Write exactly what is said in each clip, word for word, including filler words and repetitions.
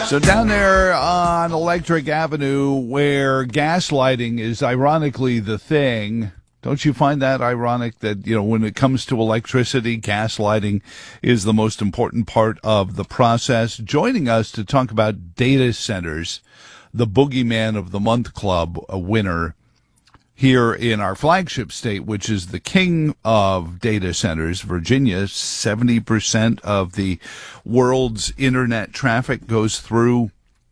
So down there on Electric Avenue, where gaslighting is ironically the thing, don't you find that ironic that, you know, when it comes to electricity, gaslighting is the most important part of the process? Joining us to talk about data centers, the Boogeyman of the Month Club, a winner here in our flagship state, which is the king of data centers, Virginia. seventy percent of the world's internet traffic goes through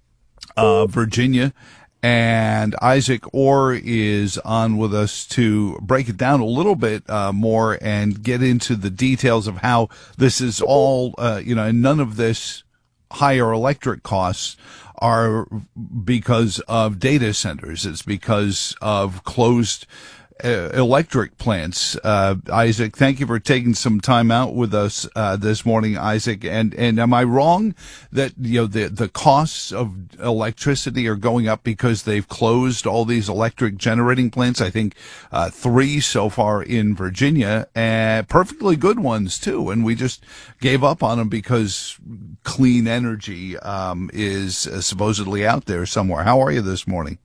uh, Virginia. And Isaac Orr is on with us to break it down a little bit uh, more and get into the details of how this is all, uh, you know, and none of this higher electric costs are because of data centers. It's because of closed uh, electric plants. Uh, Isaac, thank you for taking some time out with us uh, this morning, Isaac. And and am I wrong that, you know, the the costs of electricity are going up because they've closed all these electric generating plants? I think uh, three so far in Virginia, and perfectly good ones too. And we just gave up on them because clean energy um, is uh, supposedly out there somewhere. How are you this morning?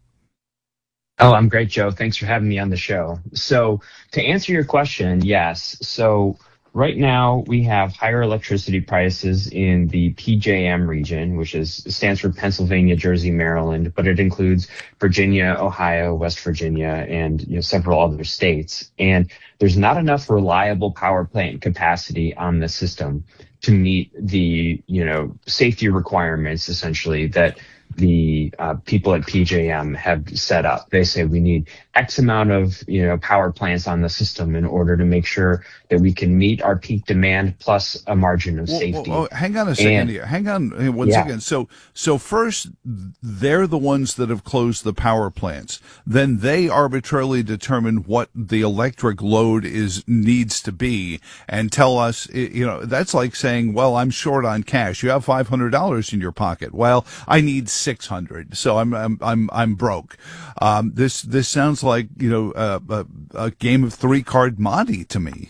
Oh, I'm great, Joe. Thanks for having me on the show. So to answer your question, yes. So right now we have higher electricity prices in the P J M region, which is stands for Pennsylvania, Jersey, Maryland, but it includes Virginia, Ohio, West Virginia, and you know, several other states. And there's not enough reliable power plant capacity on the system to meet the, you know, safety requirements, essentially, that the uh, people at P J M have set up. They say we need X amount of, you know, power plants on the system in order to make sure that we can meet our peak demand plus a margin of well, safety. Well, well, hang on a second and, here. Hang on one yeah. second. So, so first, they're the ones that have closed the power plants. Then they arbitrarily determine what the electric load is needs to be and tell us, you know, that's like saying, well, I'm short on cash. You have five hundred dollars in your pocket. Well, I need six hundred, so I'm I'm I'm I'm broke. Um, this this sounds like, you know, uh, a, a game of three card Monte to me.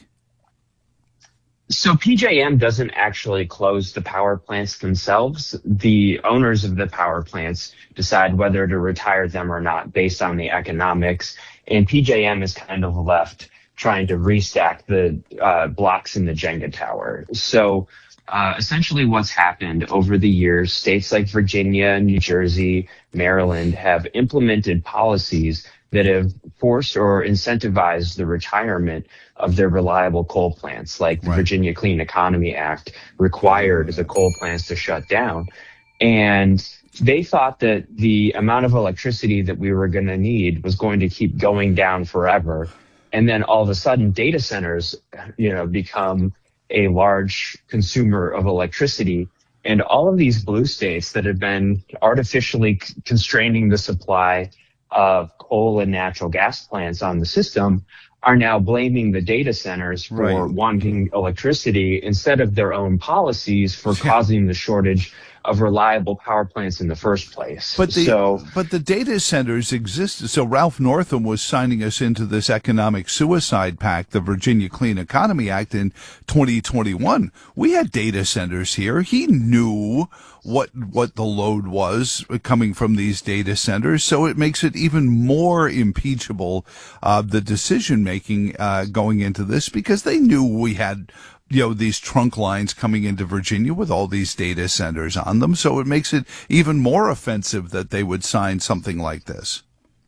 So P J M doesn't actually close the power plants themselves. The owners of the power plants decide whether to retire them or not based on the economics, and P J M is kind of left trying to restack the uh, blocks in the Jenga tower. So Uh, essentially what's happened over the years, states like Virginia, New Jersey, Maryland have implemented policies that have forced or incentivized the retirement of their reliable coal plants, like the right. Virginia Clean Economy Act required the coal plants to shut down. And they thought that the amount of electricity that we were going to need was going to keep going down forever. And then all of a sudden data centers, you know, become a large consumer of electricity, and all of these blue states that have been artificially c- constraining the supply of coal and natural gas plants on the system are now blaming the data centers for right. wanting electricity instead of their own policies for causing the shortage of reliable power plants in the first place. But the, so, but the data centers existed. So Ralph Northam was signing us into this economic suicide pact, the Virginia Clean Economy Act, in twenty twenty-one. We had data centers here. He knew what what the load was coming from these data centers. So it makes it even more impeachable, uh, the decision making uh, going into this, because they knew we had, you know, these trunk lines coming into Virginia with all these data centers on them. So it makes it even more offensive that they would sign something like this.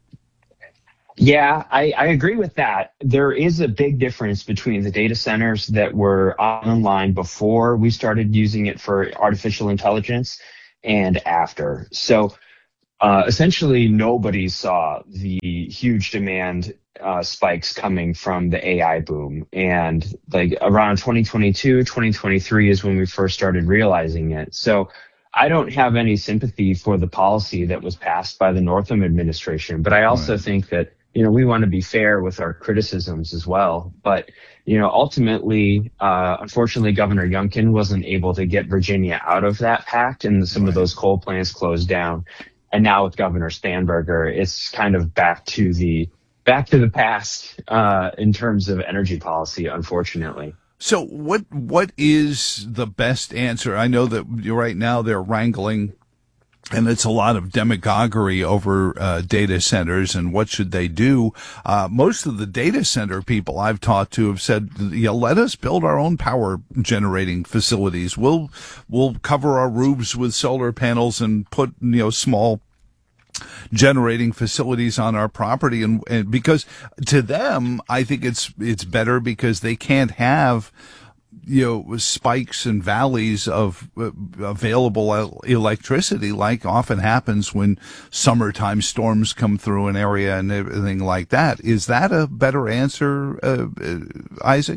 Yeah, I, I agree with that. There is a big difference between the data centers that were online before we started using it for artificial intelligence and after. So uh, essentially nobody saw the huge demand uh, spikes coming from the A I boom. And like around twenty twenty-two, twenty twenty-three is when we first started realizing it. So I don't have any sympathy for the policy that was passed by the Northam administration, but I also right. think that, you know, we want to be fair with our criticisms as well. But, you know, ultimately, uh, unfortunately, Governor Youngkin wasn't able to get Virginia out of that pact, and some right. of those coal plants closed down. And now with Governor Spanberger, it's kind of back to the back to the past uh, in terms of energy policy, unfortunately. So what what is the best answer? I know that right now they're wrangling And it's a lot of demagoguery over uh, data centers and what should they do. Uh, most of the data center people I've talked to have said, yeah, let us build our own power generating facilities. We'll, we'll cover our roofs with solar panels and put, you know, small generating facilities on our property. And, and because to them, I think it's, it's better because they can't have, you know, spikes and valleys of uh, available el- electricity like often happens when summertime storms come through an area and everything like that. Is that a better answer, uh, uh, Isaac?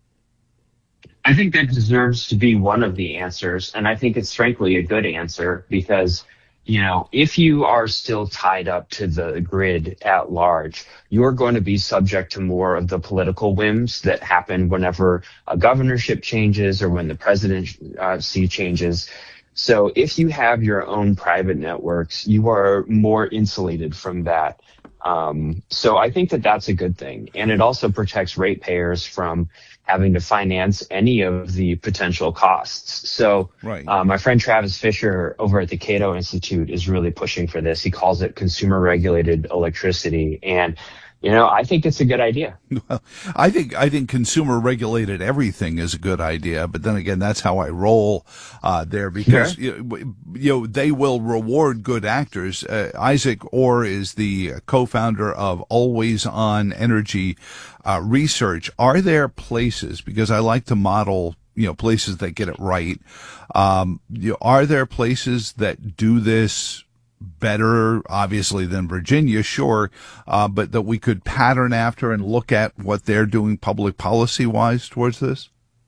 I think that deserves to be one of the answers. And I think it's frankly a good answer because, you know, if you are still tied up to the grid at large, you're going to be subject to more of the political whims that happen whenever a governorship changes or when the presidency changes. So if you have your own private networks, you are more insulated from that. Um, so I think that that's a good thing. And it also protects ratepayers from having to finance any of the potential costs. So right. uh, my friend Travis Fisher over at the Cato Institute is really pushing for this. He calls it consumer regulated electricity. And, you know, I think it's a good idea. Well, I think I think consumer regulated everything is a good idea, but then again, that's how I roll uh, there because Sure. you, you know they will reward good actors. Uh, Isaac Orr is the co-founder of Always On Energy uh, Research. Are there places, because I like to model, you know, places that get it right? Um, you know, are there places that do this better, obviously, than Virginia, sure, uh, but that we could pattern after and look at what they're doing public policy wise towards this?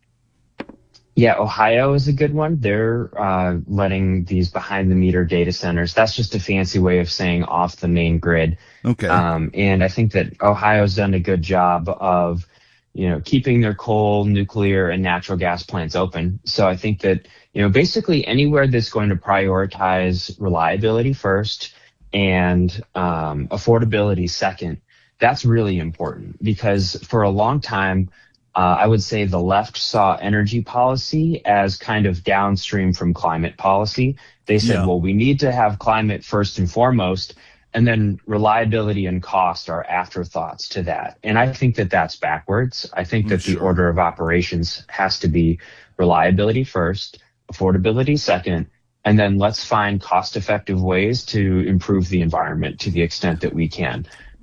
Yeah, Ohio is a good one. They're uh, letting these behind the meter data centers. That's just a fancy way of saying off the main grid. Okay. Um, and I think that Ohio's done a good job of, you know, keeping their coal, nuclear, and natural gas plants open. So I think that, you know, basically anywhere that's going to prioritize reliability first and um, affordability second, that's really important because for a long time, uh, I would say the left saw energy policy as kind of downstream from climate policy. They said, Yeah. well, we need to have climate first and foremost, and then reliability and cost are afterthoughts to that. And I think that that's backwards. I think that Sure. the order of operations has to be reliability first, affordability second, and then let's find cost-effective ways to improve the environment to the extent that we can.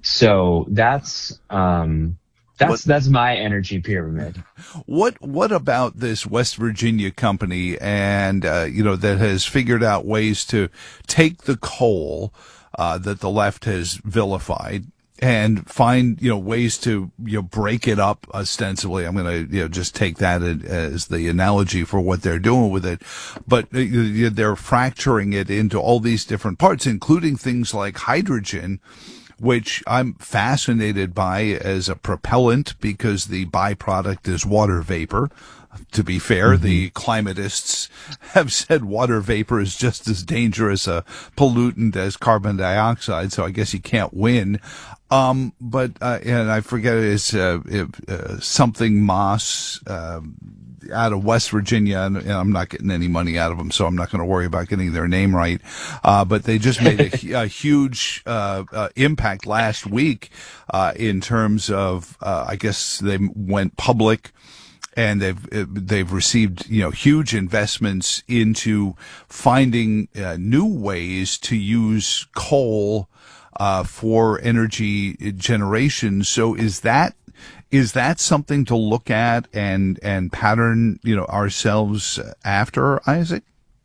So that's um, that's What- that's my energy pyramid. What what about this West Virginia company and uh, you know that has figured out ways to take the coal uh, that the left has vilified and find, you know, ways to, you know, break it up ostensibly. I'm going to, you know, just take that as the analogy for what they're doing with it. But they're fracturing it into all these different parts, including things like hydrogen, which I'm fascinated by as a propellant because the byproduct is water vapor. To be fair, mm-hmm. the climatists have said water vapor is just as dangerous a pollutant as carbon dioxide, so I guess you can't win. Um, but, uh, and I forget it's, uh, uh, something Moss, uh, out of West Virginia, and, and I'm not getting any money out of them, so I'm not going to worry about getting their name right. Uh, but they just made a, a huge, uh, uh, impact last week, uh, in terms of, uh, I guess they went public. And they've they've received, you know, huge investments into finding uh, new ways to use coal uh, for energy generation. So is that is that something to look at and and pattern, you know, ourselves after, Isaac?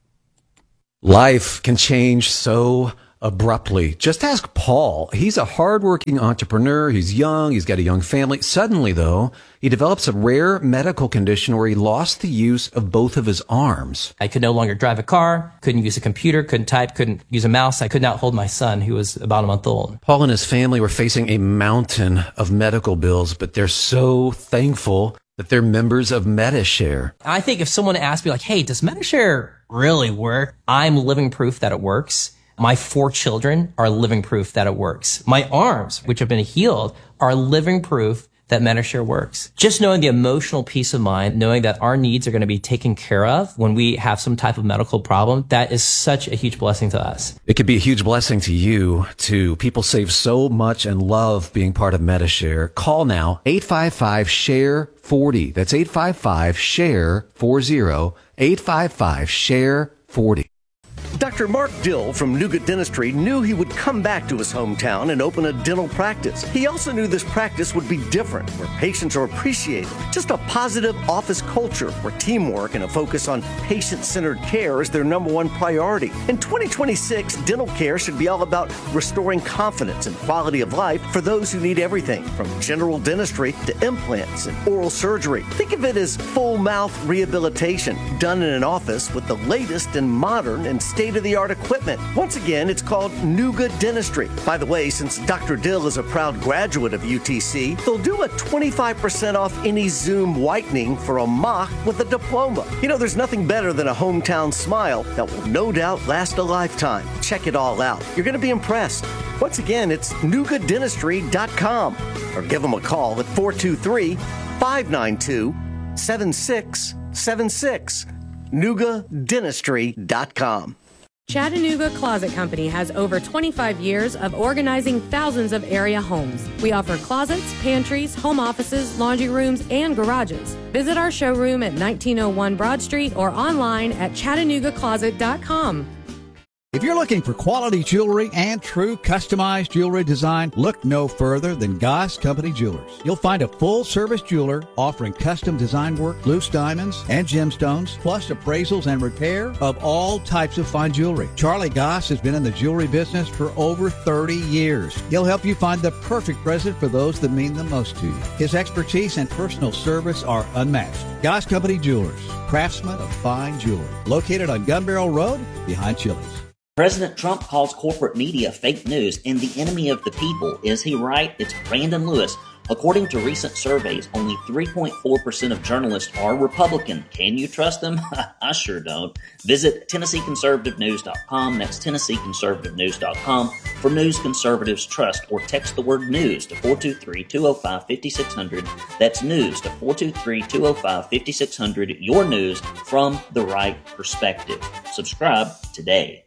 Life can change so abruptly. Just ask Paul. He's a hardworking entrepreneur. He's young. He's got a young family. Suddenly, though, he develops a rare medical condition where he lost the use of both of his arms. I could no longer drive a car, couldn't use a computer, couldn't type, couldn't use a mouse. I could not hold my son, who was about a month old. Paul and his family were facing a mountain of medical bills, but they're so thankful that they're members of Medi-Share. I think if someone asked me like, hey, does Medi-Share really work? I'm living proof that it works. My four children are living proof that it works. My arms, which have been healed, are living proof that Medishare works. Just knowing the emotional peace of mind, knowing that our needs are going to be taken care of when we have some type of medical problem, that is such a huge blessing to us. It could be a huge blessing to you, too. People save so much and love being part of Medishare. Call now, eight five five, S H A R E, forty. That's eight five five, S H A R E, forty, eight five five, S H A R E, forty. Doctor Mark Dill from Nuga Dentistry knew he would come back to his hometown and open a dental practice. He also knew this practice would be different, where patients are appreciated. Just a positive office culture where teamwork and a focus on patient-centered care is their number one priority. In twenty twenty-six, dental care should be all about restoring confidence and quality of life for those who need everything from general dentistry to implants and oral surgery. Think of it as full mouth rehabilitation done in an office with the latest and modern and state-of-the-art equipment. Once again, it's called Nuga Dentistry. By the way, since Doctor Dill is a proud graduate of U T C, they'll do a twenty-five percent off any Zoom whitening for a mock with a diploma. You know, there's nothing better than a hometown smile that will no doubt last a lifetime. Check it all out. You're going to be impressed. Once again, it's nuga dentistry dot com or give them a call at four two three, five nine two, seven six seven six. nuga dentistry dot com. Chattanooga Closet Company has over twenty-five years of organizing thousands of area homes. We offer closets, pantries, home offices, laundry rooms, and garages. Visit our showroom at nineteen oh one Broad Street or online at chattanooga closet dot com. If you're looking for quality jewelry and true customized jewelry design, look no further than Goss Company Jewelers. You'll find a full-service jeweler offering custom design work, loose diamonds, and gemstones, plus appraisals and repair of all types of fine jewelry. Charlie Goss has been in the jewelry business for over thirty years. He'll help you find the perfect present for those that mean the most to you. His expertise and personal service are unmatched. Goss Company Jewelers, craftsmen of fine jewelry, located on Gun Barrel Road behind Chili's. President Trump calls corporate media fake news and the enemy of the people. Is he right? It's Brandon Lewis. According to recent surveys, only three point four percent of journalists are Republican. Can you trust them? I sure don't. Visit Tennessee Conservative News dot com. That's Tennessee Conservative News dot com for news conservatives trust, or text the word news to four two three, two oh five, five six zero zero. That's news to four two three, two oh five, five six zero zero. Your news from the right perspective. Subscribe today.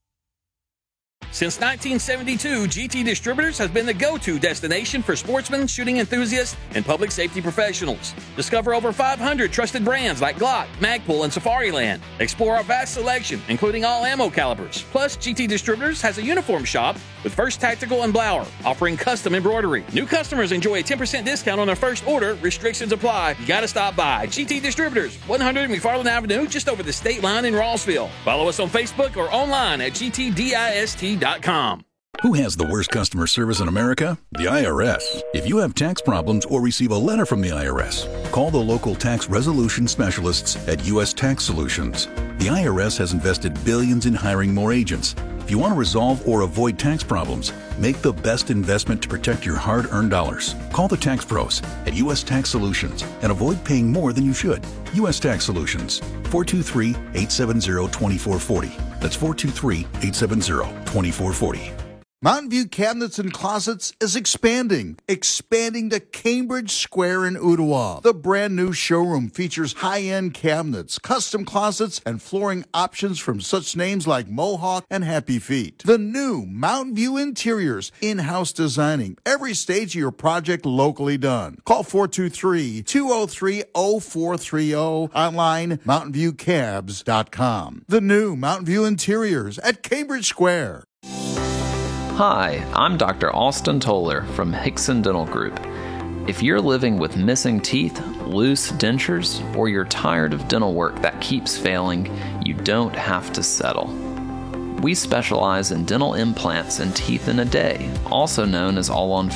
Since nineteen seventy-two, G T Distributors has been the go-to destination for sportsmen, shooting enthusiasts, and public safety professionals. Discover over five hundred trusted brands like Glock, Magpul, and Safariland. Explore our vast selection, including all ammo calibers. Plus, G T Distributors has a uniform shop with First Tactical and Blower, offering custom embroidery. New customers enjoy a ten percent discount on their first order. Restrictions apply. You gotta stop by. G T Distributors, one hundred McFarland Avenue, just over the state line in Rossville. Follow us on Facebook or online at G T dist dot com. Who has the worst customer service in America? The I R S. If you have tax problems or receive a letter from the I R S, call the local tax resolution specialists at U S Tax Solutions. The I R S has invested billions in hiring more agents. If you want to resolve or avoid tax problems, make the best investment to protect your hard-earned dollars. Call the tax pros at U S Tax Solutions and avoid paying more than you should. U S Tax Solutions, four two three, eight seven zero, two four four zero. That's four two three, eight seven zero, two four four zero. Mountain View Cabinets and Closets is expanding, expanding to Cambridge Square in Ottawa. The brand new showroom features high-end cabinets, custom closets, and flooring options from such names like Mohawk and Happy Feet. The new Mountain View Interiors, in-house designing, every stage of your project locally done. Call four two three, two oh three, oh four three oh, online mountain view cabs dot com. The new Mountain View Interiors at Cambridge Square. Hi, I'm Doctor Austin Toller from Hickson Dental Group. If you're living with missing teeth, loose dentures, or you're tired of dental work that keeps failing, you don't have to settle. We specialize in dental implants and teeth in a day, also known as all-on